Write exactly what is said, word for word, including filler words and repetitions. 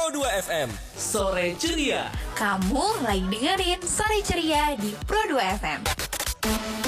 Pro dua F M. Sore Ceria. Kamu lagi dengerin Sore Ceria di Pro dua F M.